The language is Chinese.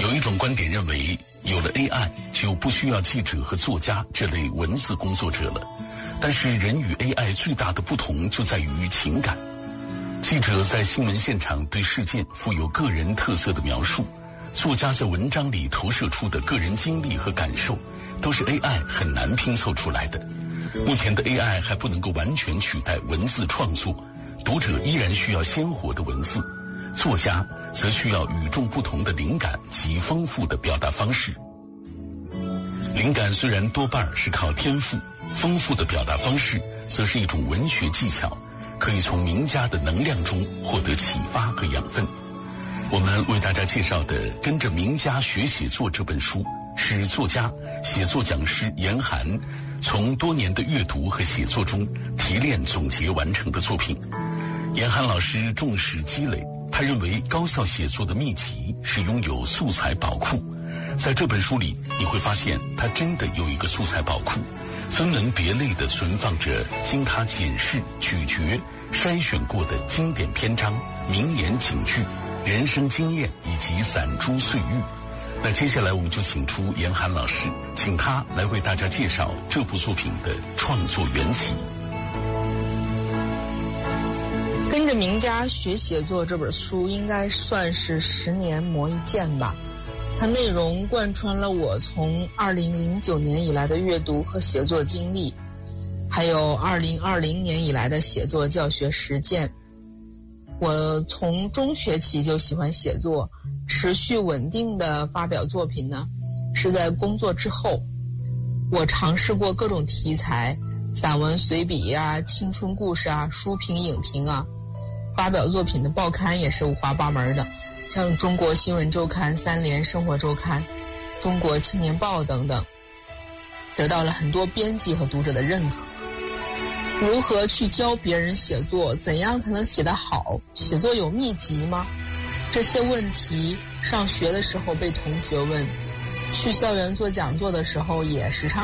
有一种观点认为，有了 AI 就不需要记者和作家这类文字工作者了。但是人与 AI 最大的不同就在于情感。记者在新闻现场对事件富有个人特色的描述，作家在文章里投射出的个人经历和感受，都是 AI 很难拼凑出来的。目前的 AI 还不能够完全取代文字创作，读者依然需要鲜活的文字，作家则需要与众不同的灵感及丰富的表达方式。灵感虽然多半是靠天赋，丰富的表达方式则是一种文学技巧，可以从名家的能量中获得启发和养分。我们为大家介绍的《跟着名家学写作》这本书，是作家、写作讲师严寒从多年的阅读和写作中提炼总结完成的作品。严寒老师重视积累，他认为高效写作的秘籍是拥有素材宝库。在这本书里，你会发现他真的有一个素材宝库，分门别类地存放着经他检视、咀嚼、筛选过的经典篇章、名言警句、人生经验以及散珠碎玉。那接下来我们就请出严寒老师，请他来为大家介绍这部作品的创作缘起。 跟着名家学写作这本书应该算是10年磨一剑吧。它内容贯穿了我从2009年以来的阅读和写作经历，还有2020年以来的写作教学实践。我从中学起就喜欢写作，持续稳定的发表作品呢，是在工作之后。我尝试过各种题材，散文随笔啊、青春故事啊、书评影评啊，发表作品的报刊也是五花八门的，像中国新闻周刊、三联生活周刊、中国青年报等等，得到了很多编辑和读者的认可。如何去教别人写作？怎样才能写得好？写作有秘籍吗？这些问题上学的时候被同学问，去校园做讲座的时候也时常